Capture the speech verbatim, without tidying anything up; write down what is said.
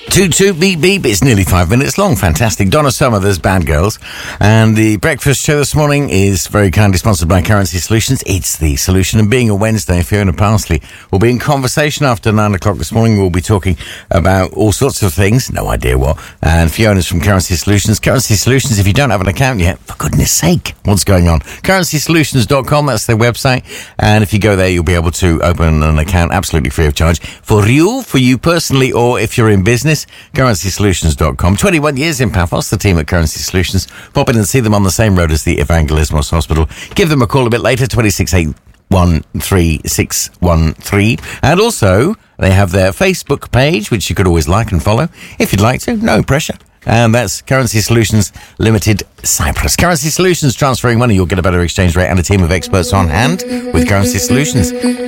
Toot toot beep beep, it's nearly five minutes long. Fantastic. Donna Summer, there's Bad Girls. And the breakfast show this morning is very kindly sponsored by Currency Solutions. It's the solution. And being a Wednesday, Fiona Parsley will be in conversation after nine o'clock this morning. We'll be talking about all sorts of things. No idea what. And Fiona's from Currency Solutions. Currency Solutions, if you don't have an account yet, for goodness sake, what's going on? currency solutions dot com, that's their website. And if you go there, you'll be able to open an account absolutely free of charge for you, for you personally, or if you're in business. currency solutions dot com. twenty-one years in Paphos, the team at Currency Solutions. Pop in and see them on the same road as the Evangelismos Hospital. Give them a call a bit later, two six eight one three six one three. And also, they have their Facebook page, which you could always like and follow if you'd like to. No pressure. And that's Currency Solutions Limited Cyprus. Currency Solutions, transferring money, you'll get a better exchange rate and a team of experts on hand with Currency Solutions.